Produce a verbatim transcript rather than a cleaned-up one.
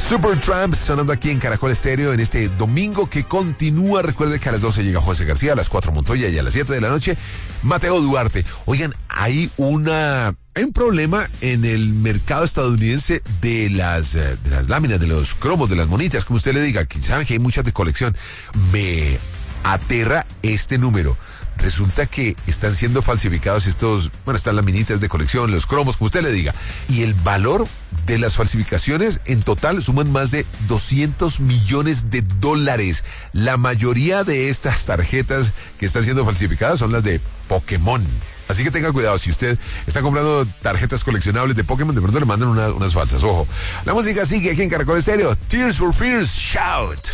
Supertramp sonando aquí en Caracol Estéreo en este domingo que continúa. Recuerde que a las doce llega José García, a las cuatro Montoya y a las siete de la noche Mateo Duarte. Oigan, hay una... Hay un problema en el mercado estadounidense de las, de las láminas, de los cromos, de las monitas, como usted le diga, que saben que hay muchas de colección. Me aterra este número. Resulta que están siendo falsificados estos, bueno, estas laminitas de colección, los cromos, como usted le diga. Y el valor de las falsificaciones en total suman más de doscientos millones de dólares. La mayoría de estas tarjetas que están siendo falsificadas son las de Pokémon. Así que tenga cuidado, si usted está comprando tarjetas coleccionables de Pokémon, de pronto le mandan una, unas falsas. Ojo, la música sigue aquí en Caracol Estéreo. Tears for Fears, Shout.